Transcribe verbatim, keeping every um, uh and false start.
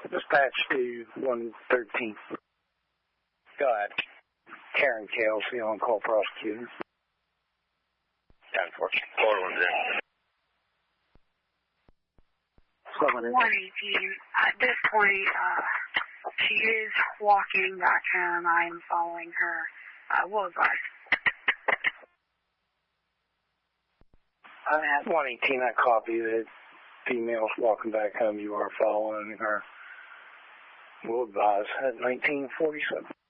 Dispatch to one thirteen. Go ahead. Karen Kelsey, on-call prosecutor. ten four. Portland's in. one eighteen. At this point, uh, she is walking back home. I am following her. Uh, we'll advise. I have one eighteen, I copy that female's walking back home. You are following her. We'll advise at nineteen forty-seven.